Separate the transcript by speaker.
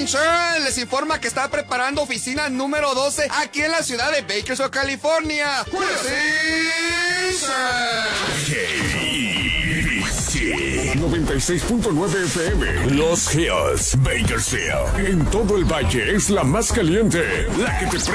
Speaker 1: Insurance les informa que está preparando oficina número 12 aquí en la ciudad de Bakersfield, California.
Speaker 2: KIBC 96.9 FM. Los Hills, Bakersfield. En todo el valle es la más caliente, la que te